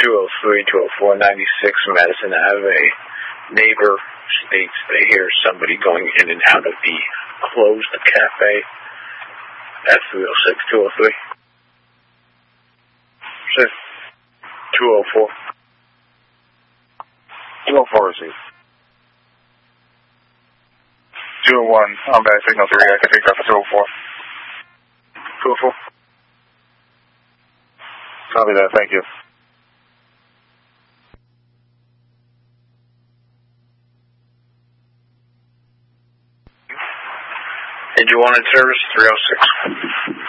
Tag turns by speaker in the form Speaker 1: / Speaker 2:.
Speaker 1: 203, 204, 96 Madison Ave. A neighbor states they hear somebody going in and out of the closed cafe at 306, 203. 204.
Speaker 2: 204 received. 201, I'm bad signal 3, I can take that for 204.
Speaker 1: 204.
Speaker 2: Copy that, thank you.
Speaker 1: Did you want it service 306?